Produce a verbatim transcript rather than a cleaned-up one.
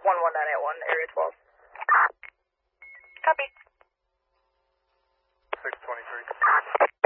one one nine eight one, area twelve. Copy. six twenty-three.